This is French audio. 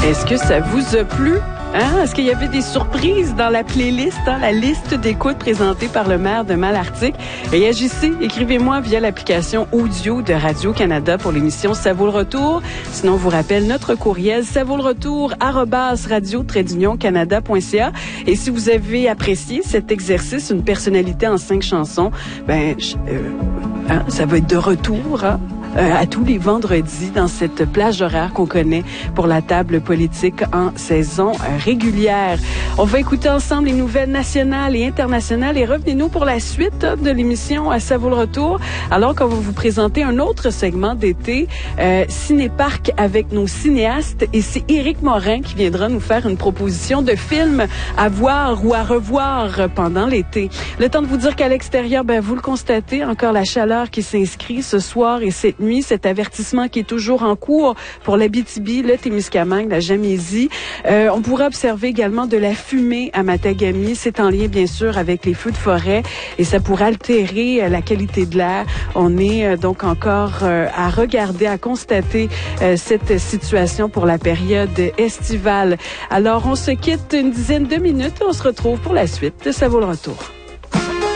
Est-ce que ça vous a plu? Hein? Est-ce qu'il y avait des surprises dans la playlist, la liste d'écoute présentée par le maire de Malartic? Réagissez, écrivez-moi via l'application audio de Radio-Canada pour l'émission Ça vaut le retour. Sinon, on vous rappelle notre courriel savautleretour@radio-canada.ca. Et si vous avez apprécié cet exercice, une personnalité en 5 chansons, ça va être de retour, à tous les vendredis dans cette plage horaire qu'on connaît pour la table politique en saison régulière. On va écouter ensemble les nouvelles nationales et internationales et revenez-nous pour la suite de l'émission à Ça vaut le retour, alors qu'on va vous présenter un autre segment d'été, Cinéparc avec nos cinéastes, et c'est Éric Morin qui viendra nous faire une proposition de film à voir ou à revoir pendant l'été. Le temps de vous dire qu'à l'extérieur, vous le constatez, encore la chaleur qui s'inscrit ce soir et cette nuit, cet avertissement qui est toujours en cours pour l'Abitibi, le Témiscamingue, la Gaspésie. On pourra observer également de la fumée à Matagami. C'est en lien, bien sûr, avec les feux de forêt et ça pourrait altérer la qualité de l'air. On est donc encore à regarder, à constater cette situation pour la période estivale. Alors, on se quitte une dizaine de minutes. On se retrouve pour la suite de Ça vaut le retour.